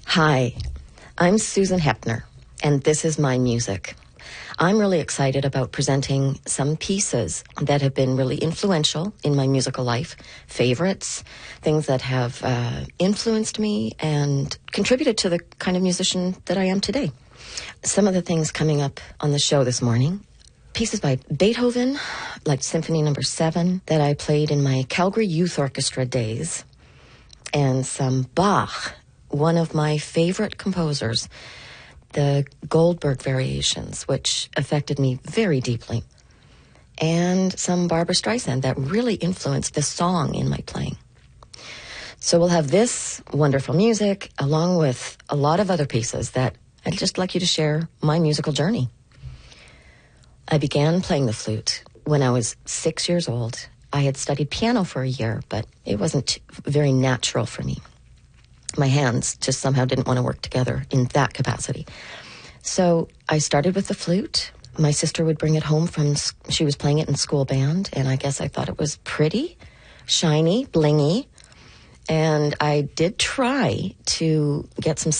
Hi, I'm Susan Hepner, and this is my music. I'm really excited about presenting some pieces that have been really influential in my musical life, favorites, things that have influenced me and contributed to the kind of musician that I am today. Some of the things coming up on the show this morning: pieces by Beethoven, like Symphony No. 7, that I played in my Calgary Youth Orchestra days, and some Bach, one of my favorite composers, the Goldberg Variations, which affected me very deeply, and some Barbra Streisand that really influenced the song in my playing. So we'll have this wonderful music along with a lot of other pieces that I'd just like you to share my musical journey. I began playing the flute when I was 6 years old. I had studied piano for a year, but it wasn't very natural for me. My hands just somehow didn't want to work together in that capacity. So I started with the flute. My sister would bring it home she was playing it in school band, and I guess I thought it was pretty, shiny, blingy. And I did try to get some